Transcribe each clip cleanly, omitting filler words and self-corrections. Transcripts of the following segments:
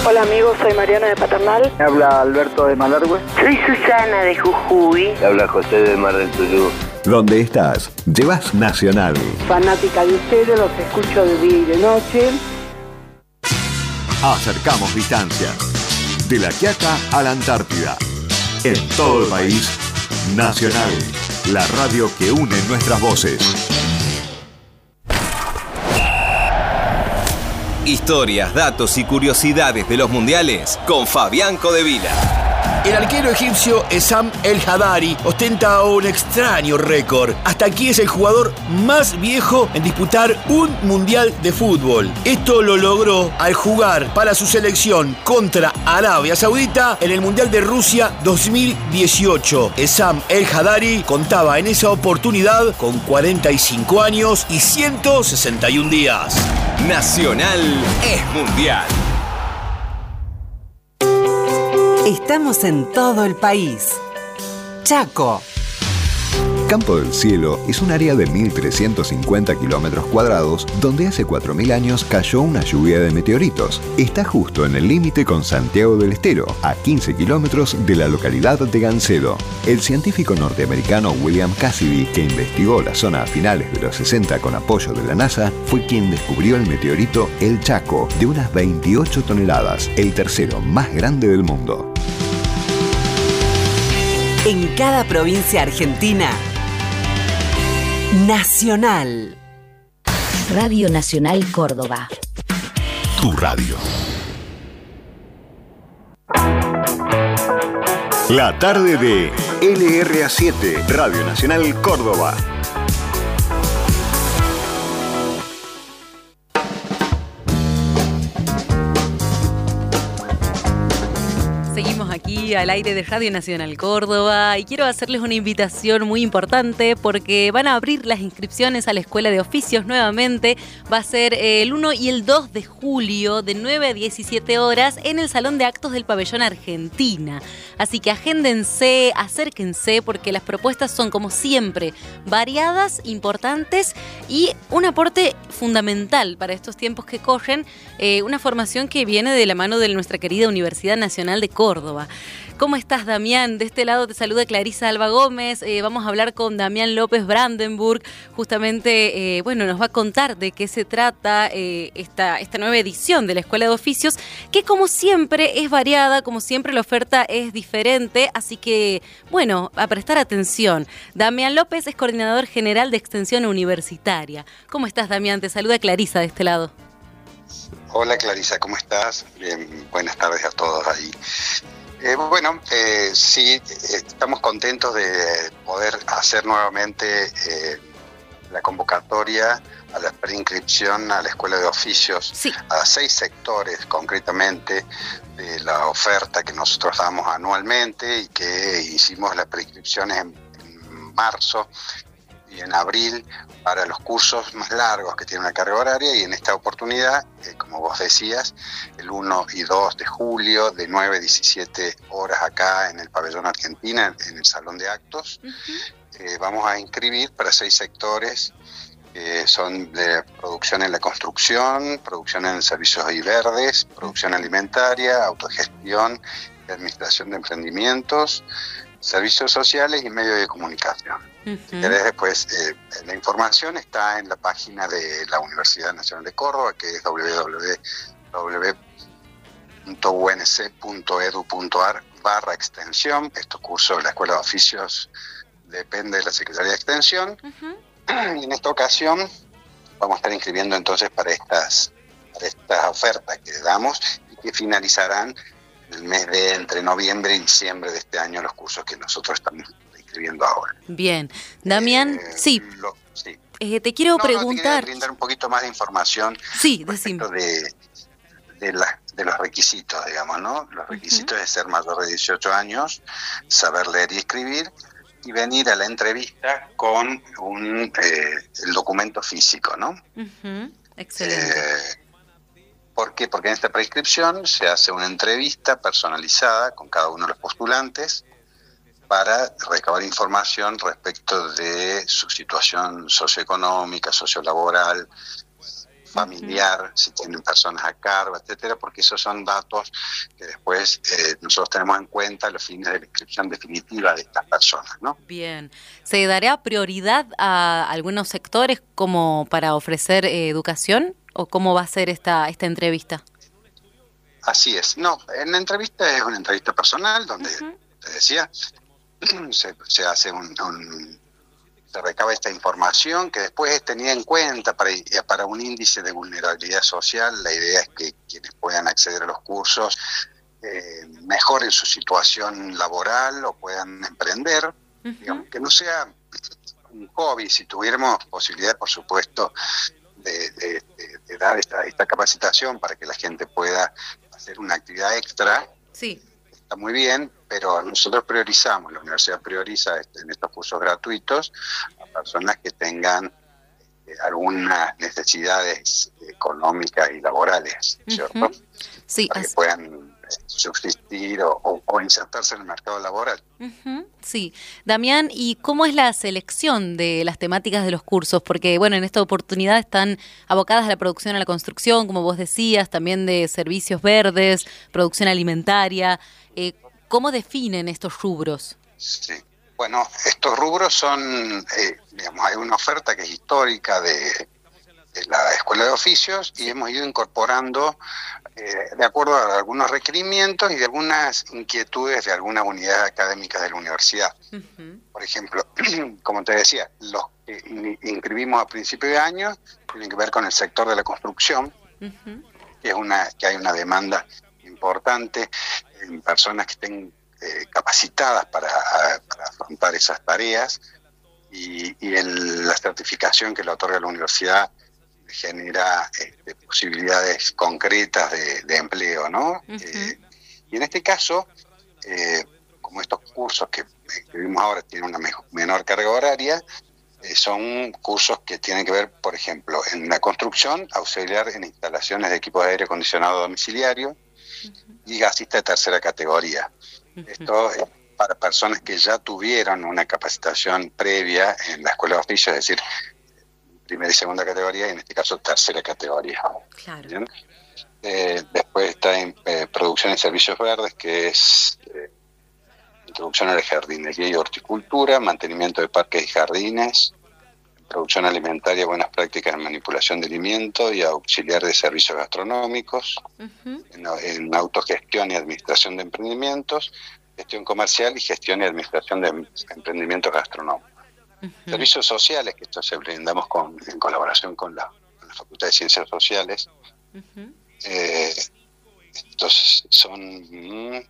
Hola amigos, soy Mariana de Paternal. Me habla Alberto de Malargüe. Soy Susana de Jujuy. Me habla José de Mar del Tuyú. ¿Dónde estás? Llevas Nacional. Fanática de ustedes, los escucho de día y de noche. Acercamos distancia. De La Quiaca a la Antártida. En todo el país, Nacional. La radio que une nuestras voces. Historias, datos y curiosidades de los mundiales con Fabián Codevila. El arquero egipcio Essam El Hadari ostenta un extraño récord. Hasta aquí es el jugador más viejo en disputar un mundial de fútbol. Esto lo logró al jugar para su selección contra Arabia Saudita en el Mundial de Rusia 2018. Essam El Hadari contaba en esa oportunidad con 45 años y 161 días. Nacional es mundial. Estamos en todo el país. Chaco. Campo del Cielo es un área de 1.350 kilómetros cuadrados donde hace 4.000 años cayó una lluvia de meteoritos. Está justo en el límite con Santiago del Estero, a 15 kilómetros de la localidad de Gancedo. El científico norteamericano William Cassidy, que investigó la zona a finales de los 60 con apoyo de la NASA, fue quien descubrió el meteorito El Chaco, de unas 28 toneladas, el tercero más grande del mundo. En cada provincia argentina, Nacional. Radio Nacional Córdoba. Tu radio. La tarde de LRA7, Radio Nacional Córdoba. Seguimos aquí al aire de Radio Nacional Córdoba y quiero hacerles una invitación muy importante porque van a abrir las inscripciones a la Escuela de Oficios nuevamente. Va a ser el 1 y el 2 de julio de 9 a 17 horas en el Salón de Actos del Pabellón Argentina. Así que agéndense, acérquense porque las propuestas son como siempre variadas, importantes y un aporte fundamental para estos tiempos que corren, una formación que viene de la mano de nuestra querida Universidad Nacional de Córdoba. ¿Cómo estás, Damián? De este lado te saluda Clarisa Alba Gómez. Vamos a hablar con Damián López Brandenburg. Justamente, nos va a contar de qué se trata esta nueva edición de la Escuela de Oficios, que como siempre es variada, como siempre la oferta es diferente, así que, a prestar atención. Damián López es coordinador general de Extensión Universitaria. ¿Cómo estás, Damián? Te saluda Clarisa de este lado. Hola Clarisa, ¿cómo estás? Bien, buenas tardes a todos ahí. Sí, estamos contentos de poder hacer nuevamente la convocatoria a la preinscripción a la Escuela de Oficios, sí, a 6 sectores concretamente de la oferta que nosotros damos anualmente y que hicimos las preinscripciones en marzo y en abril para los cursos más largos que tienen una carga horaria, y en esta oportunidad, como vos decías, el 1 y 2 de julio de 9 a 17 horas acá en el Pabellón Argentina, en el Salón de Actos, vamos a inscribir para 6 sectores que son de producción en la construcción, producción en servicios y verdes, producción alimentaria, autogestión y administración de emprendimientos, servicios sociales y medios de comunicación. Si querés después, la información está en la página de la Universidad Nacional de Córdoba, que es www.unc.edu.ar/extensión. Estos cursos de la Escuela de Oficios depende de la Secretaría de Extensión. Y en esta ocasión vamos a estar inscribiendo entonces para estas ofertas que damos y que finalizarán el mes de entre noviembre y diciembre de este año, los cursos que nosotros estamos inscribiendo ahora. Bien. Damián, sí. Te quiero preguntar... Te quería brindar un poquito más de información respecto de los requisitos, digamos, ¿no? Los requisitos es ser mayor de 18 años, saber leer y escribir, y venir a la entrevista con el documento físico, ¿no? Excelente. ¿Por qué? Porque en esta preinscripción se hace una entrevista personalizada con cada uno de los postulantes para recabar información respecto de su situación socioeconómica, sociolaboral, familiar, si tienen personas a cargo, etcétera, porque esos son datos que después nosotros tenemos en cuenta a los fines de la inscripción definitiva de estas personas, ¿no? Bien. ¿Se dará prioridad a algunos sectores como para ofrecer educación o cómo va a ser esta entrevista? Así es. No, en la entrevista es una entrevista personal donde, te decía, se hace se recaba esta información que después es tenida en cuenta para un índice de vulnerabilidad social. La idea es que quienes puedan acceder a los cursos mejoren su situación laboral o puedan emprender, digamos, que no sea un hobby. Si tuviéramos posibilidad, por supuesto, de dar esta capacitación para que la gente pueda hacer una actividad extra, sí, está muy bien, pero nosotros priorizamos, la universidad prioriza en estos cursos gratuitos a personas que tengan algunas necesidades económicas y laborales, ¿cierto? Sí, para que puedan subsistir o insertarse en el mercado laboral. Sí. Damián, ¿y cómo es la selección de las temáticas de los cursos? Porque, bueno, en esta oportunidad están abocadas a la producción, a la construcción, como vos decías, también de servicios verdes, producción alimentaria. ¿Cómo definen estos rubros? Sí. Bueno, estos rubros son, digamos, hay una oferta que es histórica de la Escuela de Oficios y hemos ido incorporando de acuerdo a algunos requerimientos y de algunas inquietudes de algunas unidades académicas de la universidad. Por ejemplo, como te decía, los que inscribimos a principio de año tienen que ver con el sector de la construcción, que hay una demanda importante en personas que estén capacitadas para afrontar esas tareas y la certificación que le otorga la universidad genera posibilidades concretas de empleo, ¿no? Y en este caso, como estos cursos que vimos ahora tienen una menor carga horaria, son cursos que tienen que ver, por ejemplo, en la construcción, auxiliar en instalaciones de equipos de aire acondicionado domiciliario y gasista de tercera categoría. Esto es para personas que ya tuvieron una capacitación previa en la Escuela de Oficios, es decir, primera y segunda categoría, y en este caso tercera categoría. Claro. Después está en producción de servicios verdes, que es introducción a la jardinería y horticultura, mantenimiento de parques y jardines, producción alimentaria, buenas prácticas en manipulación de alimentos y auxiliar de servicios gastronómicos, en autogestión y administración de emprendimientos, gestión comercial y gestión y administración de emprendimientos gastronómicos. Servicios sociales, que esto se brindamos en colaboración con la Facultad de Ciencias Sociales. Estos son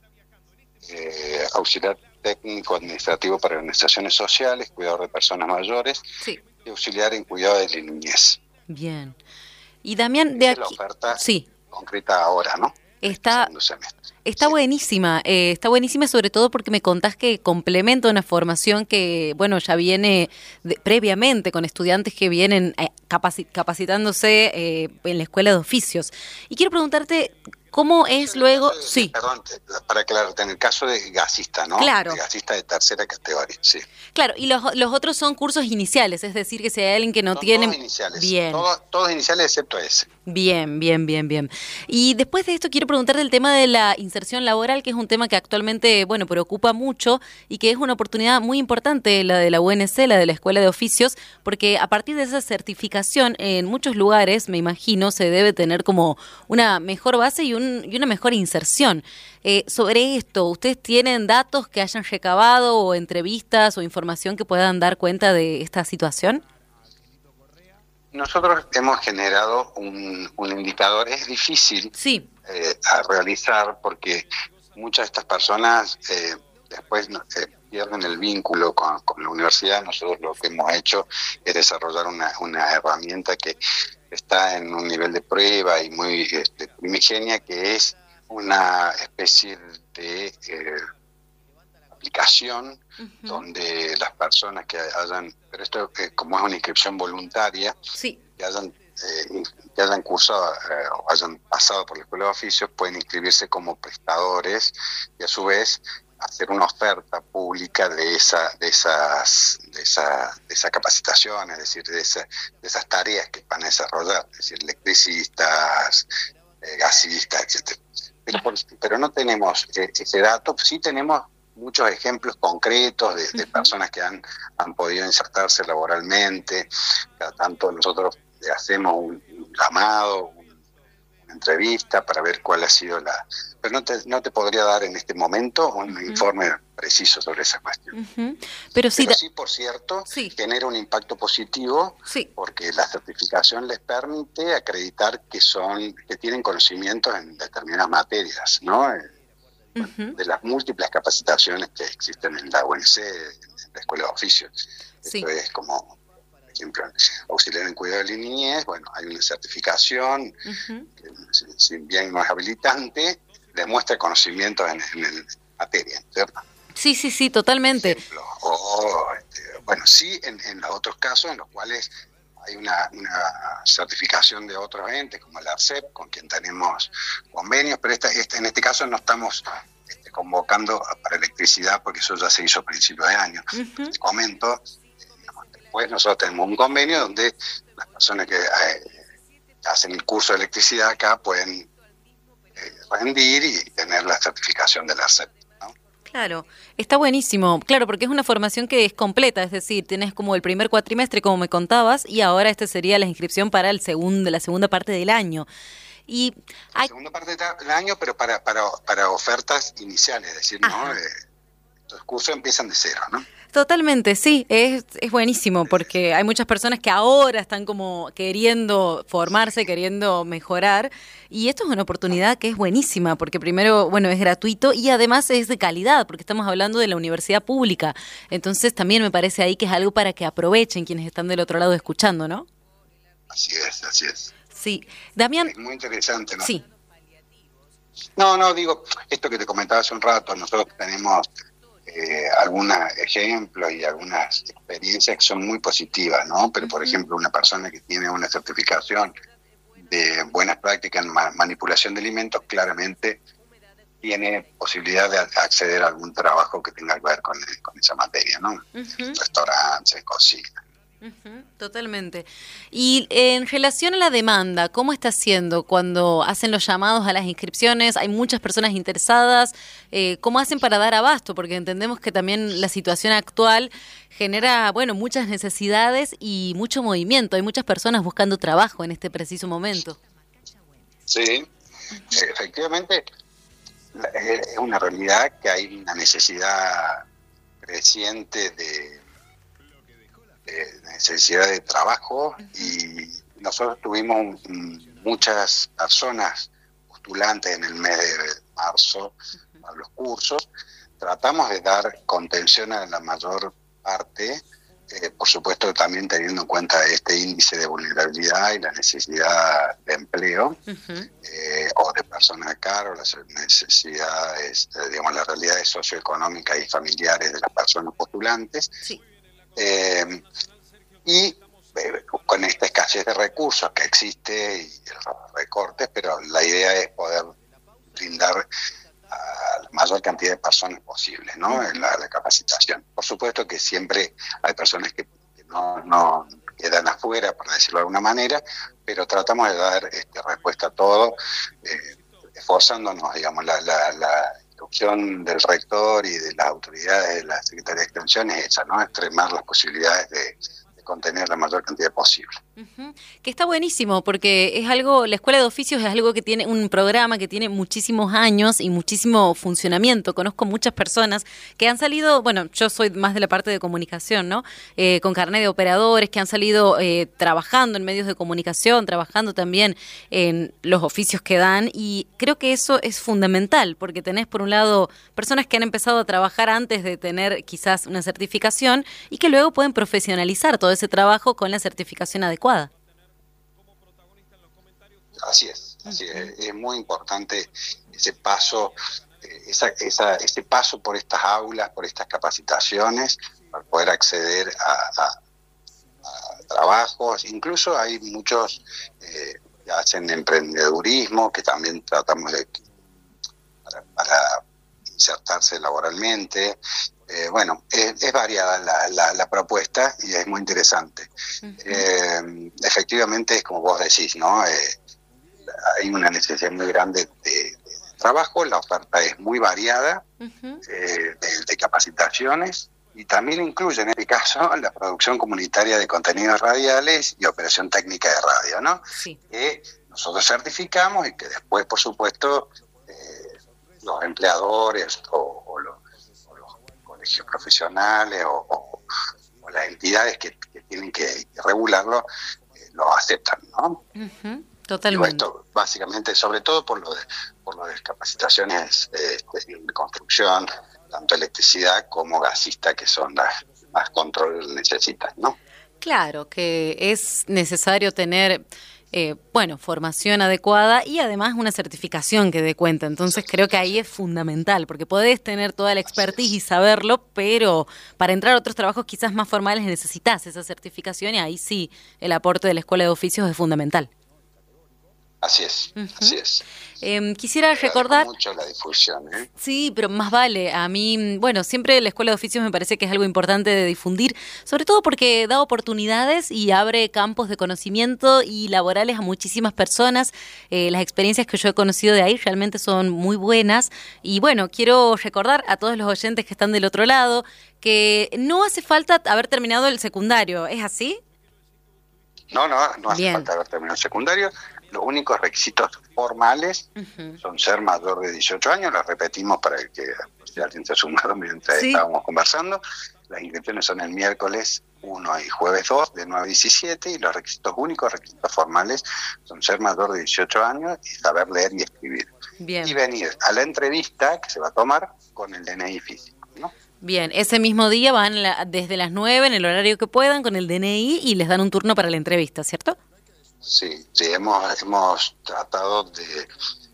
auxiliar técnico administrativo para organizaciones sociales, cuidador de personas mayores y auxiliar en cuidado de la niñez. Bien. Y Damián, de aquí... Es la oferta concreta ahora, ¿no? Está buenísima, sobre todo porque me contás que complementa una formación que, bueno, ya viene previamente con estudiantes que vienen capacitándose en la Escuela de Oficios. Y quiero preguntarte, ¿cómo es luego? Sí. Perdón, para aclararte, en el caso de gasista, ¿no? Claro. De gasista de tercera categoría, sí. Claro, y los otros son cursos iniciales, es decir, que si hay alguien que no tiene... Todos iniciales. Bien. Todos iniciales excepto ese. Bien. Y después de esto quiero preguntarte el tema de la inserción laboral, que es un tema que actualmente, bueno, preocupa mucho y que es una oportunidad muy importante, la de la UNC, la de la Escuela de Oficios, porque a partir de esa certificación, en muchos lugares, me imagino, se debe tener como una mejor base y una mejor inserción. Sobre esto, ¿ustedes tienen datos que hayan recabado o entrevistas o información que puedan dar cuenta de esta situación? Nosotros hemos generado un indicador, es difícil a realizar porque muchas de estas personas después pierden el vínculo con la universidad. Nosotros lo que hemos hecho es desarrollar una herramienta que está en un nivel de prueba y muy primigenia, que es una especie de aplicación donde las personas que hayan, pero esto como es una inscripción voluntaria, que hayan cursado o hayan pasado por la Escuela de Oficios, pueden inscribirse como prestadores y a su vez hacer una oferta pública de esa capacitación, es decir, de esas tareas que van a desarrollar, es decir, electricistas, gasistas, etcétera. Pero no tenemos ese dato. Sí tenemos muchos ejemplos concretos de personas que han podido insertarse laboralmente. Cada tanto nosotros le hacemos un llamado, una entrevista para ver cuál ha sido pero no te podría dar en este momento un informe preciso sobre esa cuestión. Pero sí, por cierto, genera un impacto positivo, porque la certificación les permite acreditar que tienen conocimientos en determinadas materias, ¿no? De las múltiples capacitaciones que existen en la UNC, en la Escuela de Oficios. Esto es como, por ejemplo, auxiliar en cuidado de la niñez. Bueno, hay una certificación que, si bien no es habilitante, demuestra conocimientos en materia, ¿cierto? Sí, totalmente. Ejemplo, en los otros casos en los cuales hay una certificación de otros entes, como el ARCEP, con quien tenemos convenios, pero en este caso no estamos convocando para electricidad, porque eso ya se hizo a principios de año. Te comento, después nosotros tenemos un convenio donde las personas que hacen el curso de electricidad acá pueden rendir y tener la certificación del ARCEP. Claro, está buenísimo, claro, porque es una formación que es completa, es decir, tienes como el primer cuatrimestre, como me contabas, y ahora sería la inscripción para la segunda parte del año. Y la segunda parte del año, pero para ofertas iniciales, es decir, ¿no? Los cursos empiezan de cero, ¿no? Totalmente, sí, es buenísimo, porque hay muchas personas que ahora están como queriendo formarse, queriendo mejorar, y esto es una oportunidad que es buenísima, porque primero, es gratuito y además es de calidad, porque estamos hablando de la universidad pública. Entonces también me parece ahí que es algo para que aprovechen quienes están del otro lado escuchando, ¿no? Así es. Sí, Damián. Es muy interesante, ¿no? Sí. No, digo, esto que te comentaba hace un rato, nosotros tenemos algunos ejemplos y algunas experiencias que son muy positivas, ¿no? Pero, por ejemplo, una persona que tiene una certificación de buenas prácticas en manipulación de alimentos, claramente tiene posibilidad de acceder a algún trabajo que tenga que ver con esa materia, ¿no? Restaurantes, cocina. Totalmente. Y en relación a la demanda, ¿cómo está siendo cuando hacen los llamados a las inscripciones? Hay muchas personas interesadas. ¿Cómo hacen para dar abasto? Porque entendemos que también la situación actual genera, muchas necesidades y mucho movimiento. Hay muchas personas buscando trabajo en este preciso momento. Sí, efectivamente es una realidad que hay una necesidad creciente de necesidad de trabajo, y nosotros tuvimos muchas personas postulantes en el mes de marzo a los cursos. Tratamos de dar contención a la mayor parte, por supuesto también teniendo en cuenta este índice de vulnerabilidad y la necesidad de empleo, o de personas a cargo, las necesidades, las realidades socioeconómicas y familiares de las personas postulantes. Sí. Y con esta escasez de recursos que existe y los recortes, pero la idea es poder brindar a la mayor cantidad de personas posible, ¿no? La capacitación. Por supuesto que siempre hay personas que no quedan afuera, por decirlo de alguna manera, pero tratamos de dar respuesta a todo, esforzándonos, la instrucción del rector y de las autoridades de la Secretaría de Extensión es esa, ¿no? Extremar las posibilidades de contener la mayor cantidad posible. Que está buenísimo, porque es algo, la Escuela de Oficios es algo que tiene un programa que tiene muchísimos años y muchísimo funcionamiento. Conozco muchas personas que han salido, yo soy más de la parte de comunicación, ¿no? Con carnet de operadores, que han salido trabajando en medios de comunicación, trabajando también en los oficios que dan, y creo que eso es fundamental, porque tenés por un lado personas que han empezado a trabajar antes de tener quizás una certificación y que luego pueden profesionalizar todo ese trabajo con la certificación adecuada. Así es. Es muy importante ese paso, ese paso por estas aulas, por estas capacitaciones, para poder acceder a trabajos. Incluso hay muchos que hacen emprendedurismo, que también tratamos de para insertarse laboralmente. Bueno, es variada la propuesta y es muy interesante. Efectivamente, es como vos decís, ¿no? Hay una necesidad muy grande de trabajo, la oferta es muy variada, de capacitaciones, y también incluye en este caso la producción comunitaria de contenidos radiales y operación técnica de radio, ¿no? Sí. Que nosotros certificamos y que después, por supuesto, los empleadores o los colegios profesionales o las entidades que tienen que regularlo lo aceptan, ¿no? Totalmente. Y esto básicamente, sobre todo por lo de capacitaciones de construcción, tanto electricidad como gasista, que son las más control necesitan, ¿no? Claro, que es necesario tener formación adecuada y además una certificación que dé cuenta. Entonces creo que ahí es fundamental, porque podés tener toda la expertise y saberlo, pero para entrar a otros trabajos quizás más formales necesitas esa certificación, y ahí sí el aporte de la Escuela de Oficios es fundamental. Así es, así es. Quisiera recordar... mucho la difusión, ¿eh? Sí, pero más vale. A mí, siempre la Escuela de Oficios me parece que es algo importante de difundir, sobre todo porque da oportunidades y abre campos de conocimiento y laborales a muchísimas personas. Las experiencias que yo he conocido de ahí realmente son muy buenas. Y quiero recordar a todos los oyentes que están del otro lado que no hace falta haber terminado el secundario. ¿Es así? No hace falta haber terminado el secundario. Los únicos requisitos formales son ser mayor de 18 años, lo repetimos para que si alguien se ha sumado mientras estábamos conversando. Las inscripciones son el miércoles 1 y jueves 2 de 9 a 17, y los únicos requisitos formales son ser mayor de 18 años y saber leer y escribir. Bien. Y venir a la entrevista que se va a tomar con el DNI físico, ¿no? Bien, ese mismo día van desde las 9 en el horario que puedan con el DNI y les dan un turno para la entrevista, ¿cierto? Sí, hemos tratado de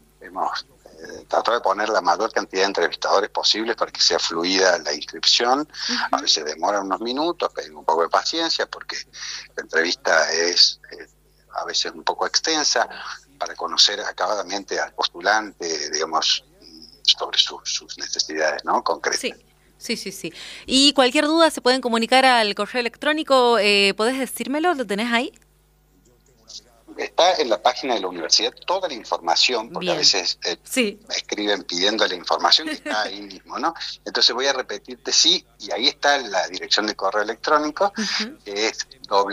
poner la mayor cantidad de entrevistadores posibles para que sea fluida la inscripción. A veces demora unos minutos, pero un poco de paciencia, porque la entrevista es a veces un poco extensa para conocer acabadamente al postulante, digamos, sobre sus necesidades, ¿no? Concretas. Sí. Y cualquier duda se pueden comunicar al correo electrónico. ¿Podés decírmelo? ¿Lo tenés ahí? Está en la página de la universidad toda la información, porque a veces me escriben pidiendo la información que está ahí mismo, ¿no? Entonces voy a repetirte, y ahí está la dirección de correo electrónico, que es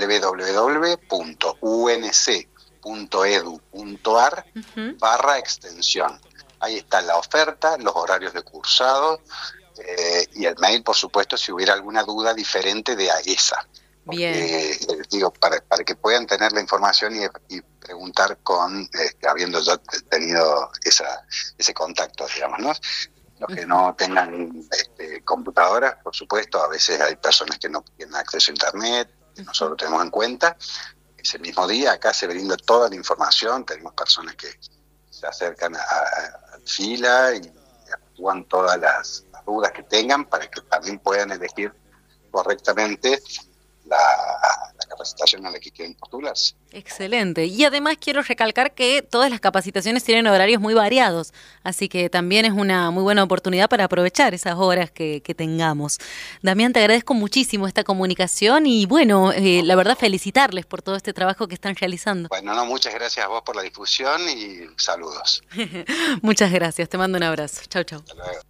www.unc.edu.ar/extensión. Ahí está la oferta, los horarios de cursado y el mail, por supuesto, si hubiera alguna duda diferente de esa. Bien. Digo, para que puedan tener la información y preguntar habiendo ya tenido ese contacto, digamos, ¿no? Los que no tengan computadoras, por supuesto, a veces hay personas que no tienen acceso a internet, que nosotros tenemos en cuenta. Ese mismo día acá se brinda toda la información, tenemos personas que se acercan a fila y actúan todas las dudas que tengan para que también puedan elegir correctamente la capacitación a la que quieren postularse. Excelente. Y además quiero recalcar que todas las capacitaciones tienen horarios muy variados, así que también es una muy buena oportunidad para aprovechar esas horas que tengamos. Damián, te agradezco muchísimo esta comunicación y la verdad felicitarles por todo este trabajo que están realizando. Bueno, muchas gracias a vos por la difusión y saludos. Muchas gracias, te mando un abrazo. Chau. Hasta luego.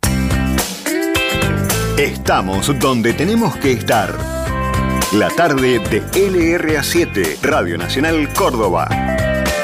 Estamos donde tenemos que estar. La tarde de LRA7, Radio Nacional Córdoba.